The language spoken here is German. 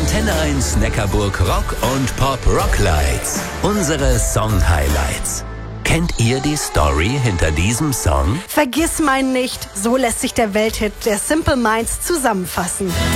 Antenne 1 Neckarburg Rock und Pop Rocklights. Unsere Song-Highlights. Kennt ihr die Story hinter diesem Song? Vergiss mein nicht, so lässt sich der Welthit der Simple Minds zusammenfassen.